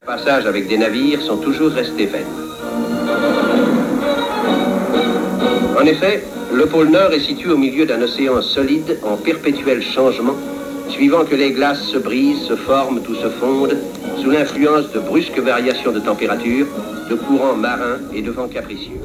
Passages avec des navires sont toujours restés vaines. En effet, le pôle Nord est situé au milieu d'un océan solide en perpétuel changement, suivant que les glaces se brisent, se forment ou se fondent, sous l'influence de brusques variations de température, de courants marins et de vents capricieux.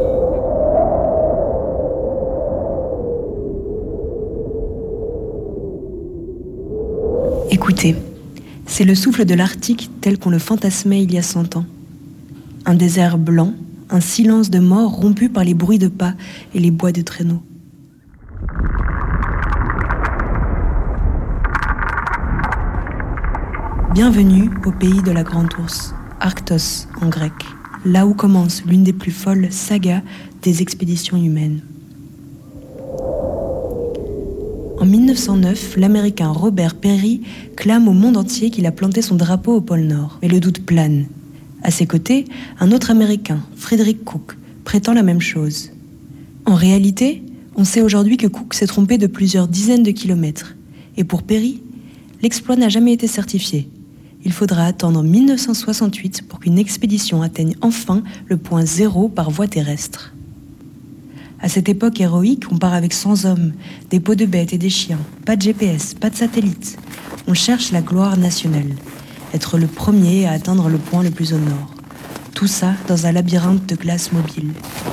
Écoutez, c'est le souffle de l'Arctique tel qu'on le fantasmait il y a 100 ans. Un désert blanc, un silence de mort rompu par les bruits de pas et les bois de traîneaux. Bienvenue au pays de la Grande Ourse, Arctos en grec, là où commence l'une des plus folles sagas des expéditions humaines. En 1909, l'Américain Robert Peary clame au monde entier qu'il a planté son drapeau au pôle Nord. Mais le doute plane. À ses côtés, un autre Américain, Frederick Cook, prétend la même chose. En réalité, on sait aujourd'hui que Cook s'est trompé de plusieurs dizaines de kilomètres. Et pour Peary, l'exploit n'a jamais été certifié. Il faudra attendre 1968 pour qu'une expédition atteigne enfin le point zéro par voie terrestre. À cette époque héroïque, on part avec 100 hommes, des peaux de bêtes et des chiens, pas de GPS, pas de satellite. On cherche la gloire nationale, être le premier à atteindre le point le plus au nord. Tout ça dans un labyrinthe de glace mobile.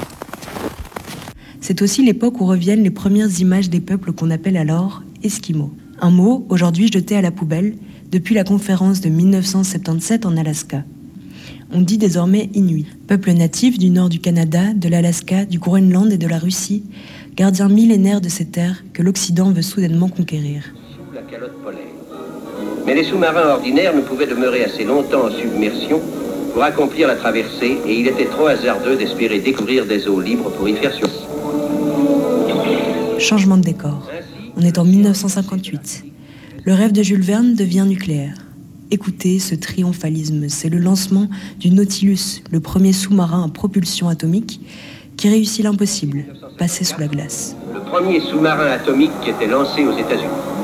C'est aussi l'époque où reviennent les premières images des peuples qu'on appelle alors Esquimaux. Un mot aujourd'hui jeté à la poubelle depuis la conférence de 1977 en Alaska. On dit désormais Inuit, peuple natif du nord du Canada, de l'Alaska, du Groenland et de la Russie, gardien millénaire de ces terres que l'Occident veut soudainement conquérir. Sous la calotte polaire. Mais les sous-marins ordinaires ne pouvaient demeurer assez longtemps en submersion pour accomplir la traversée et il était trop hasardeux d'espérer découvrir des eaux libres pour y faire survie. Changement de décor. On est en 1958. Le rêve de Jules Verne devient nucléaire. Écoutez ce triomphalisme, c'est le lancement du Nautilus, le premier sous-marin à propulsion atomique qui réussit l'impossible, passer sous la glace. Le premier sous-marin atomique qui était lancé aux États-Unis.